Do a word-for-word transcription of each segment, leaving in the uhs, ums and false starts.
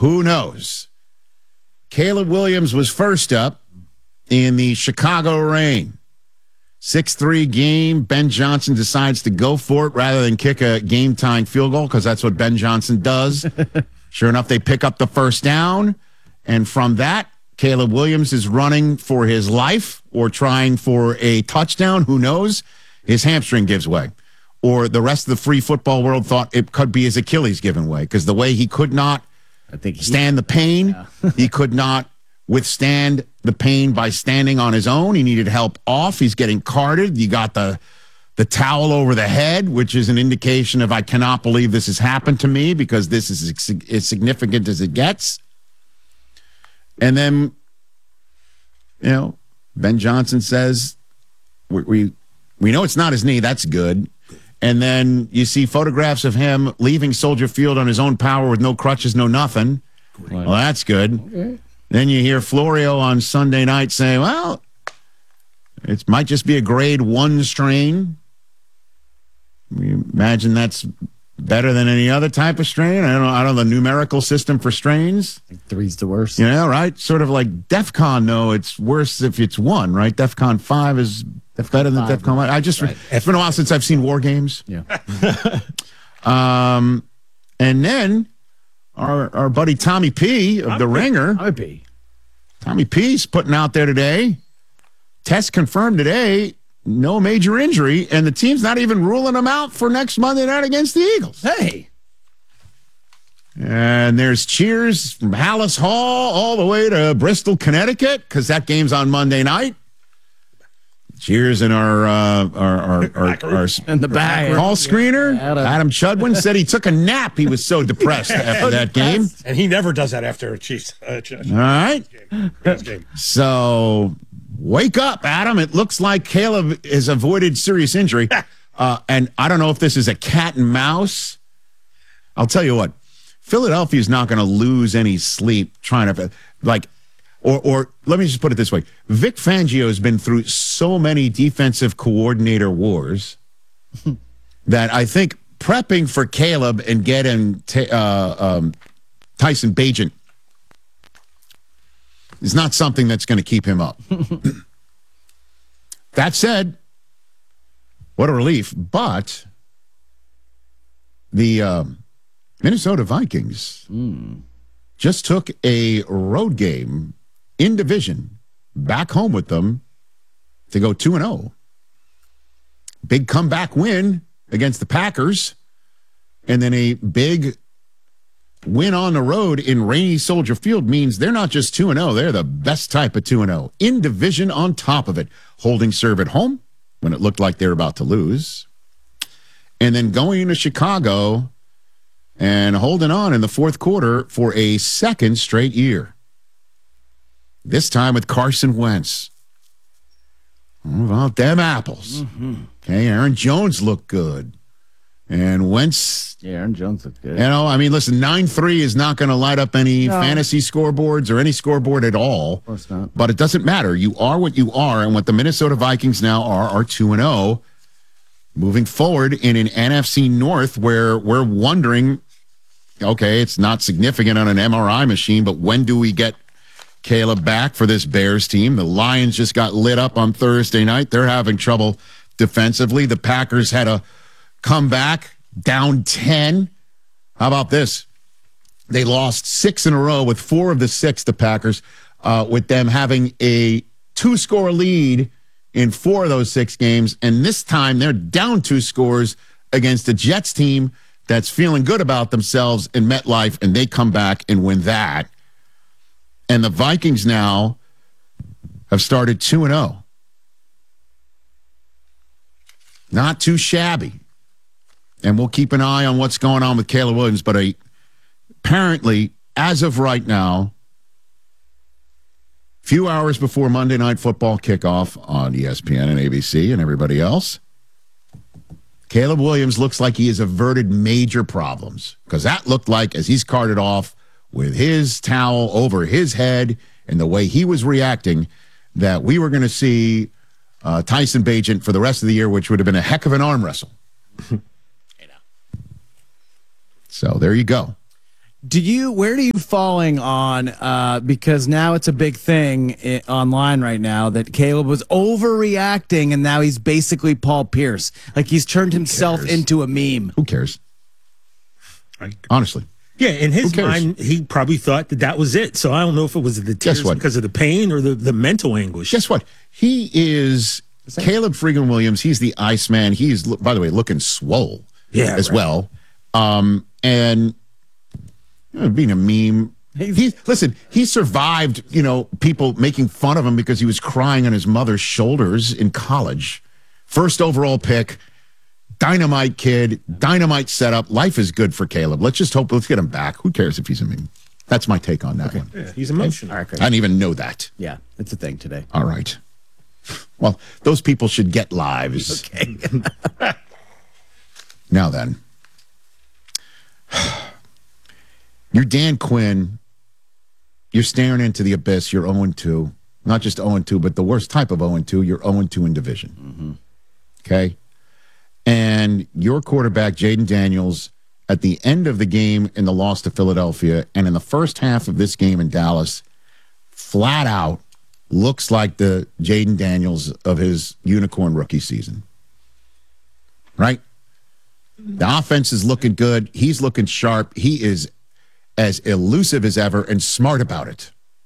who knows? Caleb Williams was first up in the Chicago rain. six three game. Ben Johnson decides to go for it rather than kick a game-tying field goal because that's what Ben Johnson does. Sure enough, they pick up the first down. And from that, Caleb Williams is running for his life or trying for a touchdown. Who knows? His hamstring gives way. Or the rest of the free football world thought it could be his Achilles giving way because the way he could not I think he, stand the pain, yeah. he could not withstand the pain by standing on his own. He needed help off. He's getting carted. You got the the towel over the head, which is an indication of I cannot believe this has happened to me because this is as significant as it gets. And then, you know, Ben Johnson says, we, we, we know it's not his knee. That's good. And then you see photographs of him leaving Soldier Field on his own power with no crutches, no nothing. Well, that's good. Okay. Then you hear Florio on Sunday night say, well, it might just be a grade one strain. You imagine that's better than any other type of strain. I don't know. I don't know the numerical system for strains. I think three's the worst. You know, right? Sort of like DEFCON, no, it's worse if it's one, right? DEFCON five is DEFCON better than five, DEFCON one. I just, right. It's been a while since I've seen War Games. Yeah. um, and then our our buddy Tommy P of The Ringer. Tommy P. Tommy P's putting out there today. Test confirmed today. No major injury, and the team's not even ruling him out for next Monday night against the Eagles. Hey. And there's cheers from Hallis Hall all the way to Bristol, Connecticut, because that game's on Monday night. Cheers in our uh, our our, our, our in the back call screener. Adam. Adam Chudwin said he took a nap. He was so depressed after that game. And he never does that after a Chiefs. Uh, all right. Game. Game. So wake up, Adam. It looks like Caleb has avoided serious injury. Uh, and I don't know if this is a cat and mouse. I'll tell you what. Philadelphia is not going to lose any sleep trying to, like, or, or let me just put it this way. Vic Fangio has been through so many defensive coordinator wars that I think prepping for Caleb and getting t- uh, um, Tyson Bagent is not something that's going to keep him up. That said, what a relief. But the um, Minnesota Vikings mm. just took a road game in division back home with them to go two and oh. Big comeback win against the Packers, and then a big win on the road in rainy Soldier Field means they're not just two and oh, they're the best type of two and oh. In division on top of it, holding serve at home when it looked like they were about to lose, and then going to Chicago and holding on in the fourth quarter for a second straight year. This time with Carson Wentz. What about them apples? Mm-hmm. Okay, Aaron Jones looked good. And Wentz... Yeah, Aaron Jones looked good. You know, I mean, listen, nine three is not going to light up any no. fantasy scoreboards or any scoreboard at all. Of course not. But it doesn't matter. You are what you are, and what the Minnesota Vikings now are are two and oh. Moving forward in an N F C North where we're wondering, okay, it's not significant on an M R I machine, but when do we get Caleb back for this Bears team? The Lions just got lit up on Thursday night. They're having trouble defensively. The Packers had a comeback down ten. How about this? They lost six in a row with four of the six, the Packers, uh, with them having a two-score lead in four of those six games. And this time they're down two scores against a Jets team that's feeling good about themselves in MetLife, and they come back and win that. And the Vikings now have started two and oh. Not too shabby. And we'll keep an eye on what's going on with Caleb Williams. But a, apparently, as of right now, few hours before Monday Night Football kickoff on E S P N and A B C and everybody else, Caleb Williams looks like he has averted major problems. Because that looked like, as he's carted off with his towel over his head and the way he was reacting, that we were going to see uh, Tyson Bagent for the rest of the year, which would have been a heck of an arm wrestle. So there you go. Do you? Where do you falling on? Uh, because now it's a big thing I- online right now that Caleb was overreacting, and now he's basically Paul Pierce. Like he's turned himself cares? into a meme. Who cares? I- Honestly. Yeah, in his cares? mind, he probably thought that that was it. So I don't know if it was the tears Guess what? because of the pain or the, the mental anguish. Guess what? He is Caleb Freegan Williams. He's the Iceman. He's, by the way, looking swole Yeah, as right. well. Um, and you know, being a meme. He listen. He survived. You know, people making fun of him because he was crying on his mother's shoulders in college. First overall pick, dynamite kid, dynamite setup. Life is good for Caleb. Let's just hope. Let's get him back. Who cares if he's a meme? That's my take on that one. Yeah, he's emotional. All right, great. I didn't even know that. Yeah, it's a thing today. All right. Well, those people should get lives. Okay. Now then, you're Dan Quinn. You're staring into the abyss. You're oh and two. Not just oh and two, but the worst type of oh and two. You're oh and two in division. Mm-hmm. Okay? And your quarterback, Jaden Daniels, at the end of the game in the loss to Philadelphia and in the first half of this game in Dallas, flat out looks like the Jaden Daniels of his unicorn rookie season. Right? The offense is looking good. He's looking sharp. He is as elusive as ever and smart about it.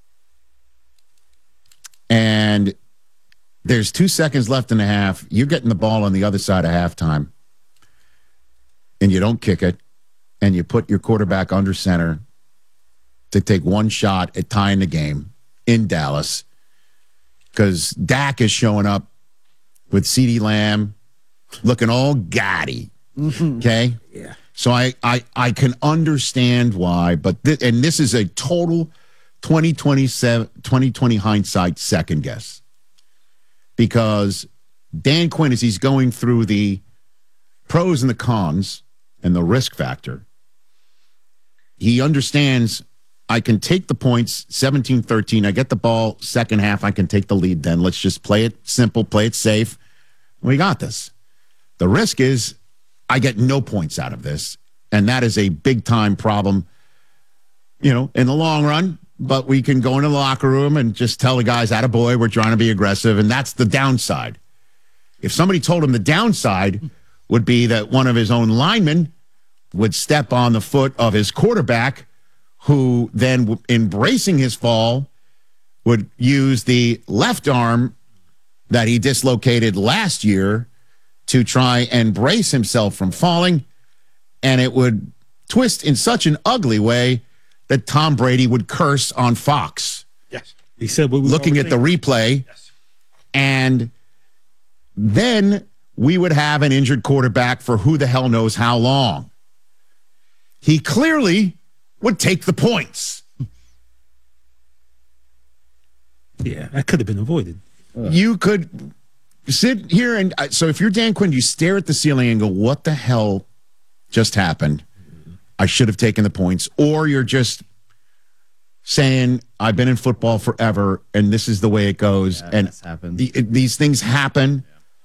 And there's two seconds left in the half. You're getting the ball on the other side of halftime, and you don't kick it, and you put your quarterback under center to take one shot at tying the game in Dallas because Dak is showing up with CeeDee Lamb looking all gaudy. Okay? Yeah. So I, I, I can understand why, but th- and this is a total twenty twenty hindsight second guess. Because Dan Quinn, as he's going through the pros and the cons and the risk factor, he understands I can take the points seventeen thirteen. I get the ball second half. I can take the lead then. Let's just play it simple, play it safe. We got this. The risk is I get no points out of this, and that is a big-time problem, you know, in the long run. But we can go into the locker room and just tell the guys, attaboy, we're trying to be aggressive, and that's the downside. If somebody told him the downside would be that one of his own linemen would step on the foot of his quarterback, who then, embracing his fall, would use the left arm that he dislocated last year to try and brace himself from falling, and it would twist in such an ugly way that Tom Brady would curse on Fox. Yes. He said, what we Looking at the replay, Yes. and then we would have an injured quarterback for who the hell knows how long. He clearly would take the points. Yeah, that could have been avoided. You could sit here and uh, so if you're Dan Quinn, you stare at the ceiling and go, what the hell just happened? I should have taken the points. Or you're just saying, I've been in football forever and this is the way it goes. Yeah, and this happens. the, these things happen.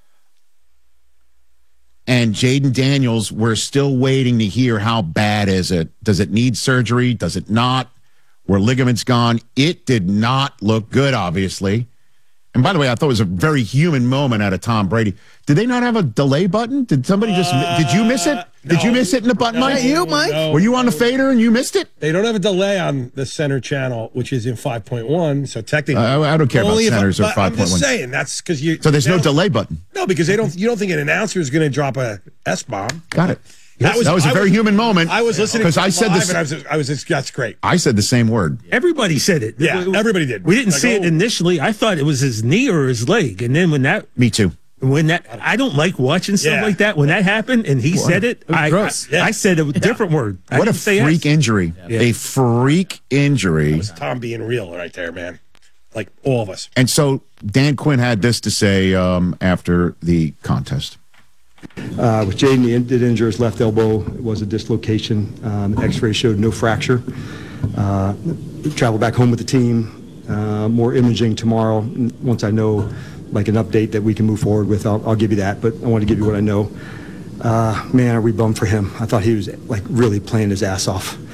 And Jaden Daniels, we're still waiting to hear how bad is it? Does it need surgery? Does it not? Were ligaments gone? It did not look good, obviously. And by the way, I thought it was a very human moment out of Tom Brady. Did they not have a delay button? Did somebody just, Uh, did you miss it? Did no. you miss it in the button, No, Mike? you, Mike? no, Were you on the no. fader and you missed it? They don't have a delay on the center channel, which is in five point one. So technically, Uh, I don't care about only if- centers or but I'm just five point one. saying that's because you. So there's they no don't- delay button. No, because they don't. You don't think an announcer is going to drop a S bomb? Got it. That was- that was a I very was- human moment. I was listening because to I said live this. and I was. I was. just- That's great. I said the same word. Everybody said it. Yeah, everybody did. We didn't Like, see it oh. initially. I thought it was his knee or his leg. And then when that, Me too. when that, I don't like watching stuff Yeah. like that. When that happened and he said it, was I, gross. I, Yeah. I said a different word. I What a didn't say freak yes. injury. A freak injury. It's Tom being real right there, man. Like all of us. And so Dan Quinn had this to say um, after the contest. Uh, with Jaden, he did injure his left elbow. It was a dislocation. Um, X-ray showed no fracture. Uh, travel back home with the team. Uh, more imaging tomorrow. Once I know, like an update that we can move forward with, I'll, I'll give you that. But I want to give you what I know. Uh, man, are we bummed for him? I thought he was like really playing his ass off.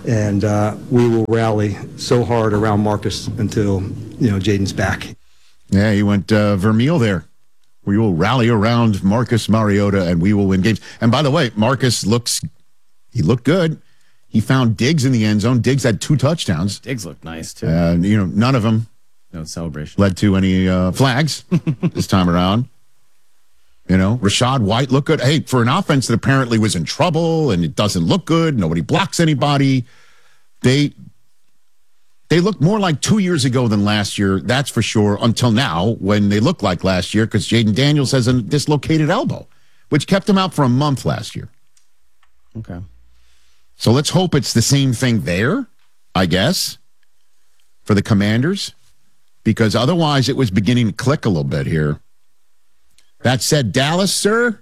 and uh, we will rally so hard around Marcus until, you know, Jaden's back. Yeah, he went uh, Vermeil there. We will rally around Marcus Mariota, and we will win games. And by the way, Marcus looks, he looked good. He found Diggs in the end zone. Diggs had two touchdowns. Diggs looked nice, too. And, you know, none of them No celebration. led to any uh, flags this time around. You know, Rashad White looked good. Hey, for an offense that apparently was in trouble and it doesn't look good, nobody blocks anybody, they they look more like two years ago than last year, that's for sure, until now, when they look like last year, because Jaden Daniels has a dislocated elbow, which kept him out for a month last year. Okay. So let's hope it's the same thing there, I guess, for the Commanders, because otherwise it was beginning to click a little bit here. That said, Dallas, sir,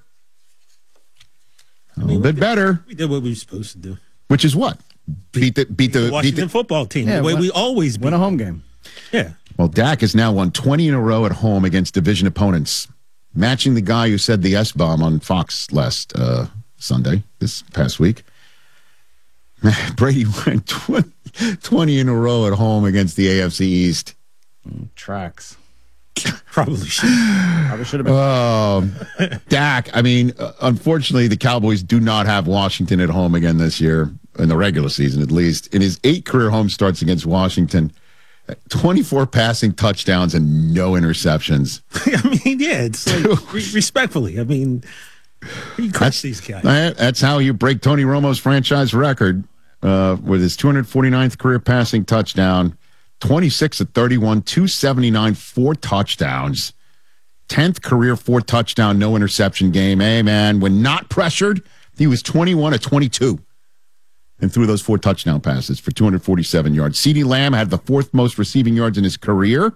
a little bit better. We did what we were supposed to do. Which is what? Beat the beat the The Washington beat the, football team, Yeah, the way win- we always beat. Win a home game. Yeah. Well, Dak has now won twenty in a row at home against division opponents, matching the guy who said the S-bomb on Fox last uh, Sunday, this past week. Brady went twenty, twenty in a row at home against the A F C East. Tracks. Probably should. Probably should have been. Um, Dak, I mean, uh, unfortunately, the Cowboys do not have Washington at home again this year, in the regular season at least. In his eight career home starts against Washington, twenty-four passing touchdowns and no interceptions. I mean, yeah, it's like, re- respectfully. I mean, you crush these guys. That- That's how you break Tony Romo's franchise record uh, with his two hundred forty-ninth career passing touchdown. twenty-six at thirty-one, two seventy-nine, four touchdowns. tenth career four touchdown, no interception game. Hey, man, when not pressured, he was twenty-one at twenty-two and threw those four touchdown passes for two hundred forty-seven yards. CeeDee Lamb had the fourth most receiving yards in his career.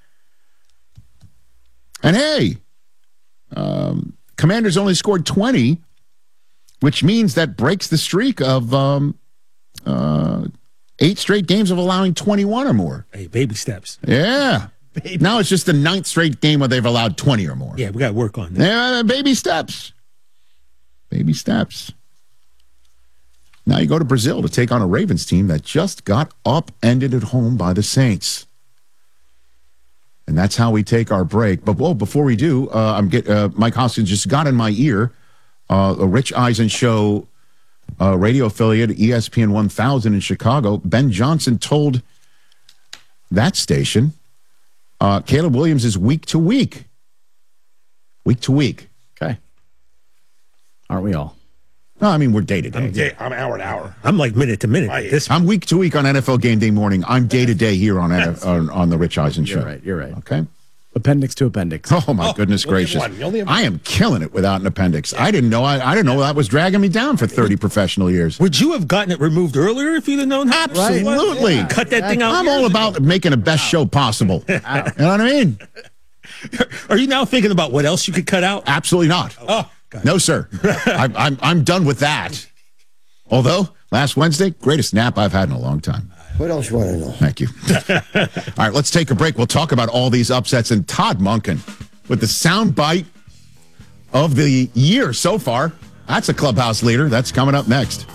And hey, um, Commanders only scored twenty, which means that breaks the streak of um, uh, eight straight games of allowing twenty-one or more. Hey, baby steps. Yeah. Now it's just the ninth straight game where they've allowed twenty or more. Yeah, we got to work on that. Yeah, baby steps. Baby steps. Now you go to Brazil to take on a Ravens team that just got upended at home by the Saints. And that's how we take our break. But, whoa, before we do, uh, I'm get uh, Mike Hoskins just got in my ear uh, a Rich Eisen show uh, radio affiliate, E S P N one thousand in Chicago. Ben Johnson told that station uh, Caleb Williams is week to week. Week to week. Okay. Aren't we all? No, I mean, we're day to day. Yeah, I'm hour to hour. I'm like minute to minute. Right. This I'm week to week on N F L Game Day morning. I'm day to day here on, on on the Rich Eisen show. You're right. You're right. Okay. Appendix to appendix. Oh my goodness you only have gracious! one. You only have I am killing it without an appendix. I didn't know. I, I didn't know that was dragging me down for thirty professional years. would you have gotten it removed earlier if you'd have known how? Absolutely. Yeah. Cut that thing out. I'm years all ago. about making the best show possible. You know what I mean? Are you now thinking about what else you could cut out? Absolutely not. Oh, God. No, sir. I, I'm I'm done with that. Although last Wednesday, greatest nap I've had in a long time. What else you want to know? Thank you. All right, let's take a break. We'll talk about all these upsets and Todd Monken with the sound bite of the year so far. That's a clubhouse leader. That's coming up next.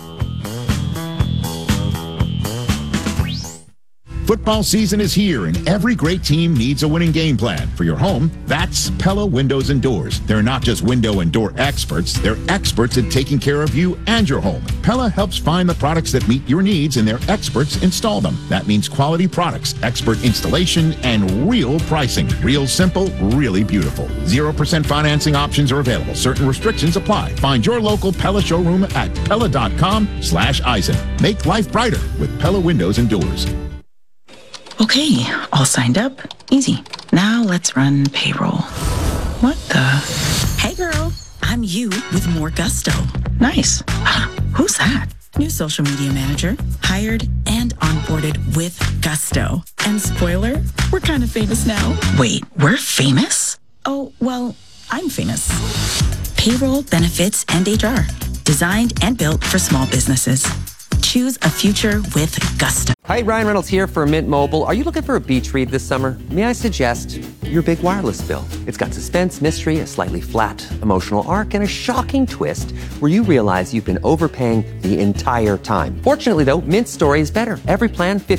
Football season is here, and every great team needs a winning game plan. For your home, that's Pella Windows and Doors. They're not just window and door experts, they're experts at taking care of you and your home. Pella helps find the products that meet your needs, and their experts install them. That means quality products, expert installation, and real pricing. Real simple, really beautiful. zero percent financing options are available. Certain restrictions apply. Find your local Pella showroom at Pella.com slash Eisen. Make life brighter with Pella Windows and Doors. Okay, all signed up. Easy. Now let's run payroll. What the? Hey girl, I'm you with more gusto. Nice. Who's that? New social media manager, hired and onboarded with gusto. And spoiler, we're kind of famous now. Wait, we're famous? Oh, well, I'm famous. Payroll, benefits, and H R. Designed and built for small businesses. Choose a future with gusto. Hi, Ryan Reynolds here for Mint Mobile. Are you looking for a beach read this summer? May I suggest your big wireless bill? It's got suspense, mystery, a slightly flat emotional arc, and a shocking twist where you realize you've been overpaying the entire time. Fortunately, though, Mint's story is better. Every plan